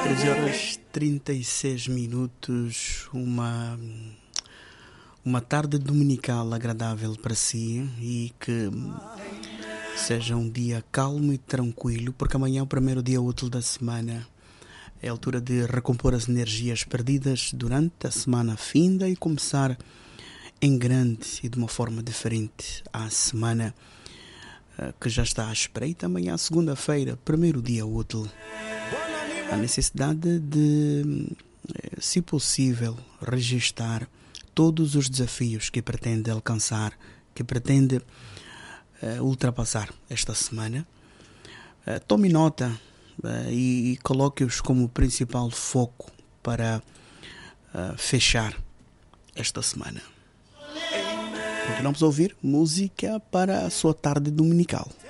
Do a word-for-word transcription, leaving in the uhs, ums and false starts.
treze horas e trinta e seis minutos, uma, uma tarde dominical agradável para si e que seja um dia calmo e tranquilo, porque amanhã é o primeiro dia útil da semana. É a altura de recompor as energias perdidas durante a semana finda e começar em grande e de uma forma diferente a semana uh, que já está à espreita. Amanhã, segunda-feira, primeiro dia útil. A necessidade de, se possível, registar todos os desafios que pretende alcançar, que pretende uh, ultrapassar esta semana. Uh, tome nota uh, e, e coloque-os como principal foco para uh, fechar esta semana. Continuamos a ouvir música para a sua tarde dominical.